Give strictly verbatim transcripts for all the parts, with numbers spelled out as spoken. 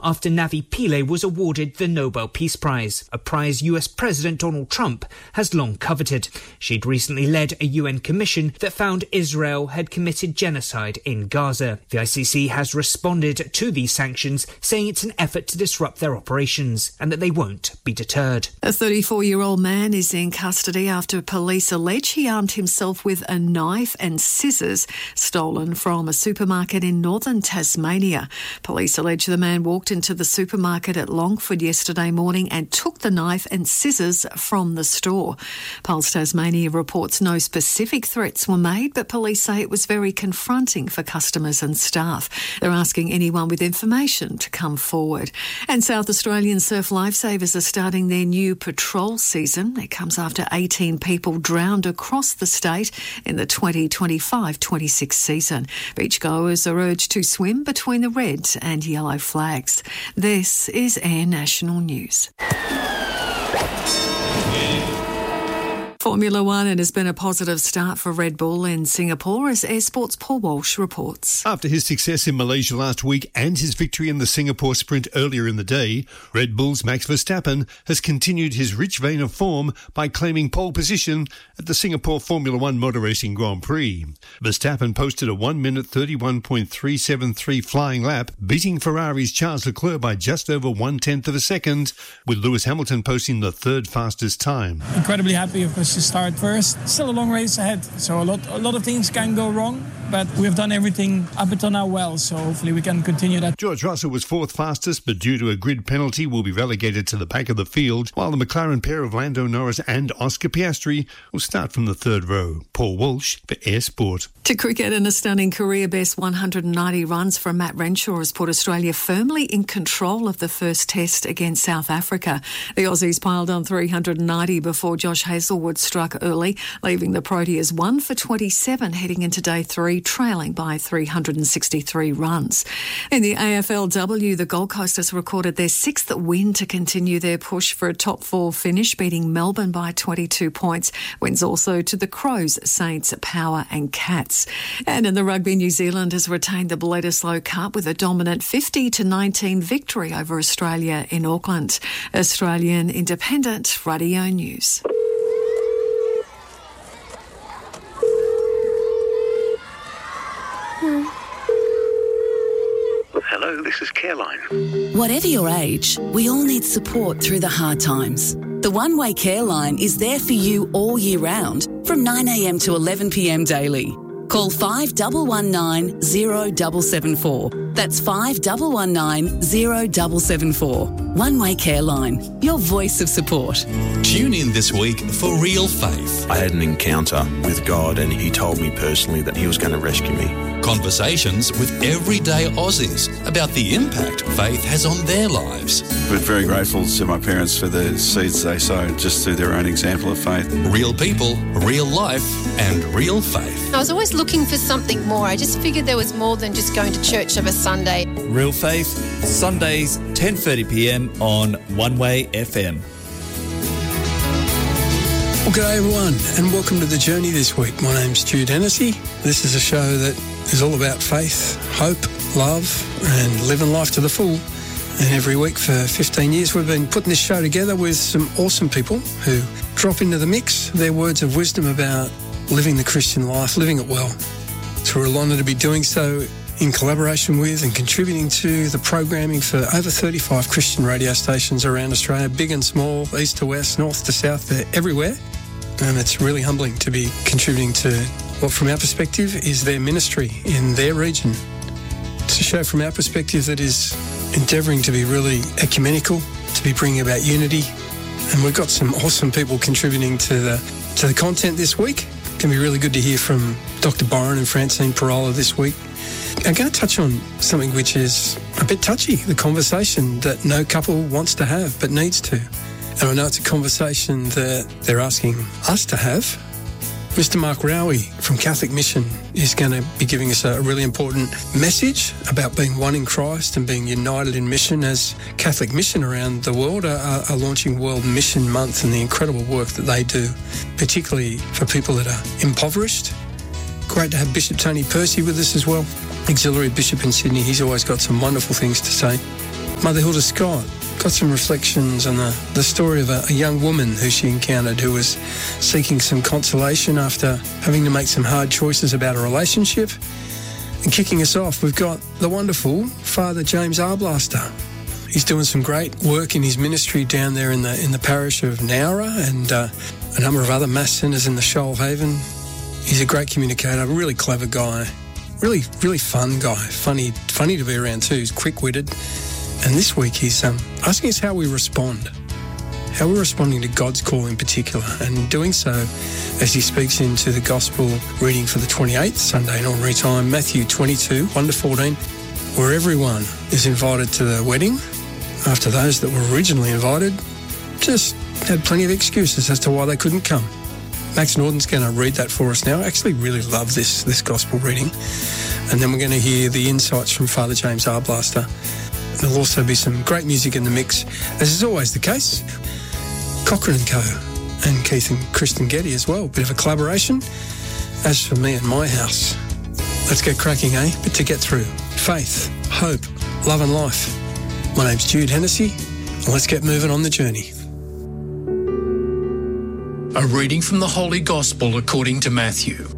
after Navi Pillay was awarded the Nobel Peace Prize, a prize U S President Donald Trump has long coveted. She'd recently led a U N commission that found Israel had committed genocide in Gaza. The I C C has responded to these sanctions, saying it's an effort to disrupt their operations and that they won't be deterred. A thirty-four-year-old man is in custody after police allege he armed himself with a knife and scissors stolen from a supermarket in northern Tasmania. Police allege the man walked into the supermarket at Longford yesterday morning and took the knife and scissors from the store. Pulse Tasmania reports no specific threats were made, but police say it was very confronting for customers and staff. They're asking anyone with information to come forward. And South Australian surf lifesavers are starting their new patrol season. It comes after eighteen people drowned across the state in the twenty twenty-five twenty-six season. Beachgoers are urged to swim between the red and yellow flags. This is Air National News. Formula One, it has been a positive start for Red Bull in Singapore, as Air Sports' Paul Walsh reports. After his success in Malaysia last week and his victory in the Singapore Sprint earlier in the day, Red Bull's Max Verstappen has continued his rich vein of form by claiming pole position at the Singapore Formula One Motor Racing Grand Prix. Verstappen posted a one minute thirty-one point three seven three flying lap, beating Ferrari's Charles Leclerc by just over one-tenth of a second, with Lewis Hamilton posting the third fastest time. Incredibly happy, of course, to start first. Still a long race ahead, so a lot a lot of things can go wrong, but we've done everything up until now well, so hopefully we can continue that. George Russell was fourth fastest, but due to a grid penalty will be relegated to the back of the field, while the McLaren pair of Lando Norris and Oscar Piastri will start from the third row. Paul Walsh for Air Sport. To cricket, and a stunning career-best one hundred ninety runs from Matt Renshaw has put Australia firmly in control of the first test against South Africa. The Aussies piled on three hundred ninety before Josh Hazlewood struck early, leaving the Proteas one for twenty-seven heading into day three, trailing by three hundred sixty-three runs. In the A F L W, the Gold Coast has recorded their sixth win to continue their push for a top four finish, beating Melbourne by twenty-two points. Wins also to the Crows, Saints, Power and Cats. And in the rugby, New Zealand has retained the Bledisloe Cup with a dominant fifty to nineteen victory over Australia in Auckland. Australian Independent Radio News. Hello, this is Careline. Whatever your age, we all need support through the hard times. The One Way Careline is there for you all year round from nine a m to eleven p m daily. Call five one one nine zero seven seven four. That's five one one nine zero seven seven four. One Way Careline, your voice of support. Tune in this week for Real Faith. I had an encounter with God and he told me personally that he was going to rescue me. Conversations with everyday Aussies about the impact faith has on their lives. We're very grateful to my parents for the seeds they sowed just through their own example of faith. Real people, real life and real faith. I was always looking for something more. I just figured there was more than just going to church of a Sunday. Real Faith, Sundays, ten thirty p m on One Way F M. Well, g'day everyone and welcome to The Journey this week. My name's Jude Hennessy. This is a show that is all about faith, hope, love and living life to the full. And every week for fifteen years we've been putting this show together with some awesome people who drop into the mix their words of wisdom about living the Christian life, living it well. So we're honoured to be doing so in collaboration with and contributing to the programming for over thirty-five Christian radio stations around Australia, big and small, east to west, north to south, they're everywhere. And it's really humbling to be contributing to what from our perspective is their ministry in their region. It's a show from our perspective that is endeavouring to be really ecumenical, to be bringing about unity. And we've got some awesome people contributing to the to the content this week. It's going to be really good to hear from Doctor Byron and Francine Parola this week. I'm going to touch on something which is a bit touchy, the conversation that no couple wants to have but needs to. And I know it's a conversation that they're asking us to have. Mister Mark Rowie from Catholic Mission is going to be giving us a really important message about being one in Christ and being united in mission, as Catholic Mission around the world are, are launching World Mission Month and the incredible work that they do, particularly for people that are impoverished. Great to have Bishop Tony Percy with us as well, Auxiliary Bishop in Sydney. He's always got some wonderful things to say. Mother Hilda Scott got some reflections on the, the story of a, a young woman who she encountered who was seeking some consolation after having to make some hard choices about a relationship. And kicking us off, we've got the wonderful Father James Arblaster. He's doing some great work in his ministry down there in the in the parish of Nowra and uh, a number of other mass centres in the Shoalhaven. He's a great communicator, a really clever guy, really, really fun guy, funny funny to be around too. He's quick-witted. And this week he's um, asking us how we respond, how we're responding to God's call in particular, and doing so as he speaks into the Gospel reading for the twenty-eighth Sunday in Ordinary Time, Matthew twenty-two, one to fourteen, where everyone is invited to the wedding after those that were originally invited just had plenty of excuses as to why they couldn't come. Max Norden's going to read that for us now. I actually really love this, this Gospel reading. And then we're going to hear the insights from Father James Arblaster. There'll also be some great music in the mix, as is always the case. Cochrane and Co. and Keith and Kristen Getty as well. Bit of a collaboration. As for me and my house, let's get cracking, eh? But to get through, faith, hope, love and life. My name's Jude Hennessy, and let's get moving on the journey. A reading from the Holy Gospel according to Matthew.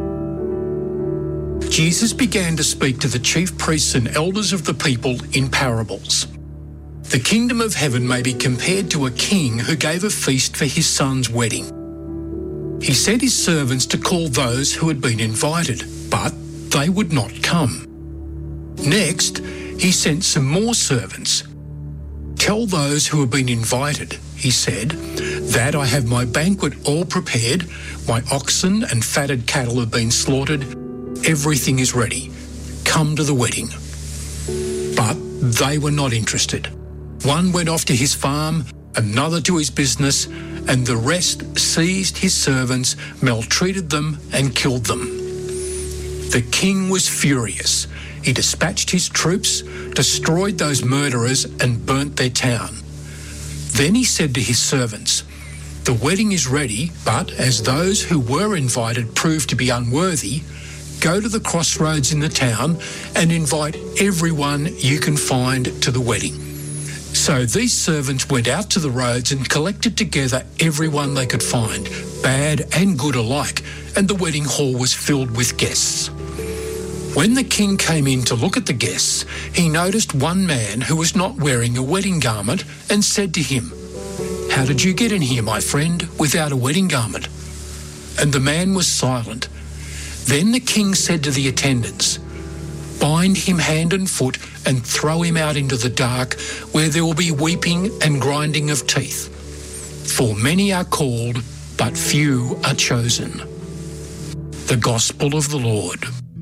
Jesus began to speak to the chief priests and elders of the people in parables. The kingdom of heaven may be compared to a king who gave a feast for his son's wedding. He sent his servants to call those who had been invited, but they would not come. Next, he sent some more servants. Tell those who have been invited, he said, that I have my banquet all prepared, my oxen and fatted cattle have been slaughtered, everything is ready. Come to the wedding. But they were not interested. One went off to his farm, another to his business, and the rest seized his servants, maltreated them, and killed them. The king was furious. He dispatched his troops, destroyed those murderers, and burnt their town. Then he said to his servants, the wedding is ready, but as those who were invited proved to be unworthy, go to the crossroads in the town and invite everyone you can find to the wedding. So these servants went out to the roads and collected together everyone they could find, bad and good alike, and the wedding hall was filled with guests. When the king came in to look at the guests, he noticed one man who was not wearing a wedding garment and said to him, "How did you get in here, my friend, without a wedding garment?" And the man was silent. Then the king said to the attendants, "Bind him hand and foot and throw him out into the dark, where there will be weeping and grinding of teeth. For many are called, but few are chosen." The Gospel of the Lord.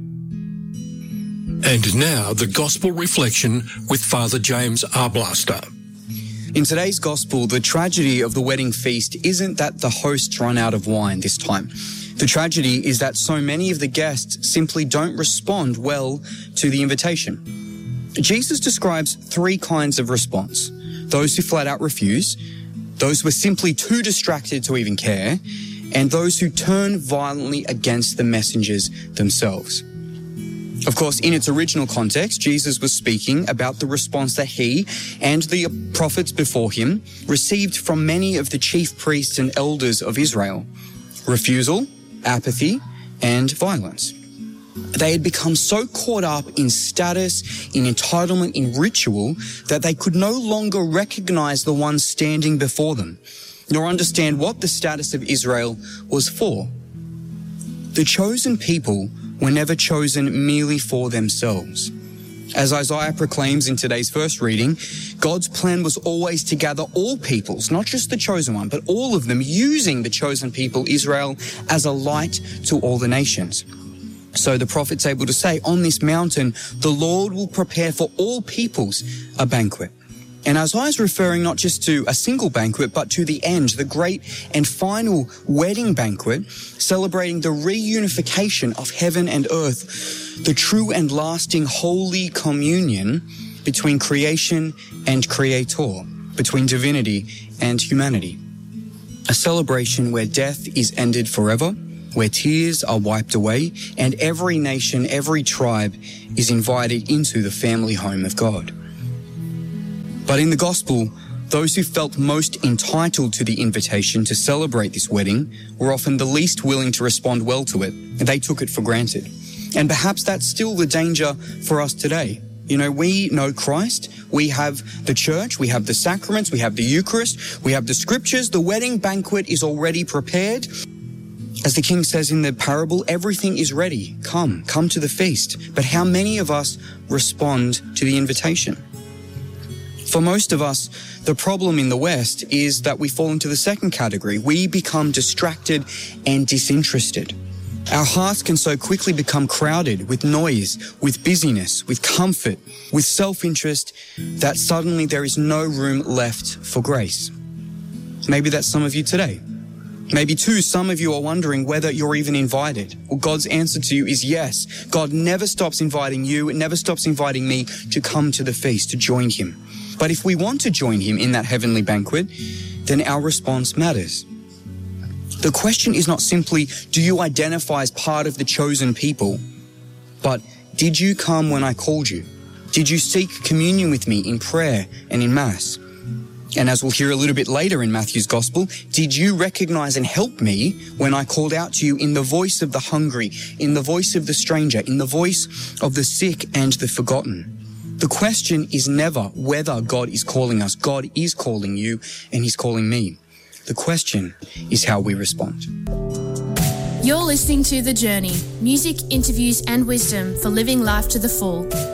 And now the Gospel reflection with Father James Arblaster. In today's Gospel, the tragedy of the wedding feast isn't that the hosts run out of wine this time. The tragedy is that so many of the guests simply don't respond well to the invitation. Jesus describes three kinds of response: those who flat out refuse, those who are simply too distracted to even care, and those who turn violently against the messengers themselves. Of course, in its original context, Jesus was speaking about the response that he and the prophets before him received from many of the chief priests and elders of Israel: refusal, apathy, and violence. They had become so caught up in status, in entitlement, in ritual, that they could no longer recognize the one standing before them, nor understand what the status of Israel was for. The chosen people were never chosen merely for themselves. As Isaiah proclaims in today's first reading, God's plan was always to gather all peoples, not just the chosen one, but all of them, using the chosen people, Israel, as a light to all the nations. So the prophet's able to say, on this mountain, the Lord will prepare for all peoples a banquet. And Isaiah's referring not just to a single banquet, but to the end, the great and final wedding banquet, celebrating the reunification of heaven and earth, the true and lasting holy communion between creation and creator, between divinity and humanity. A celebration where death is ended forever, where tears are wiped away, and every nation, every tribe is invited into the family home of God. But in the gospel, those who felt most entitled to the invitation to celebrate this wedding were often the least willing to respond well to it, and they took it for granted. And perhaps that's still the danger for us today. You know, we know Christ, we have the church, we have the sacraments, we have the Eucharist, we have the scriptures, the wedding banquet is already prepared. As the king says in the parable, everything is ready. Come, come to the feast. But how many of us respond to the invitation? For most of us, the problem in the West is that we fall into the second category. We become distracted and disinterested. Our hearts can so quickly become crowded with noise, with busyness, with comfort, with self-interest, that suddenly there is no room left for grace. Maybe that's some of you today. Maybe too, some of you are wondering whether you're even invited. Well, God's answer to you is yes. God never stops inviting you, never stops inviting me to come to the feast, to join him. But if we want to join him in that heavenly banquet, then our response matters. The question is not simply, do you identify as part of the chosen people? But did you come when I called you? Did you seek communion with me in prayer and in Mass? And as we'll hear a little bit later in Matthew's Gospel, did you recognize and help me when I called out to you in the voice of the hungry, in the voice of the stranger, in the voice of the sick and the forgotten? The question is never whether God is calling us. God is calling you and he's calling me. The question is how we respond. You're listening to The Journey, music, interviews and wisdom for living life to the full.